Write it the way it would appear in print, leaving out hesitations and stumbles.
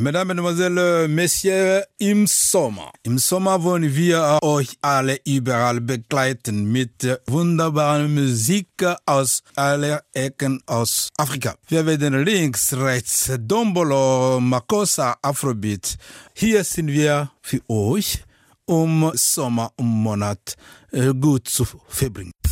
Mesdames, Mesdemoiselles, Messieurs, im Sommer. Im Sommer wollen wir euch alle überall begleiten mit wunderbarer Musik aus aller Ecken aus Afrika. Wir werden links, rechts, Dombolo, Makossa, Afrobeat. Hier sind wir für euch, Sommermonat gut zu verbringen.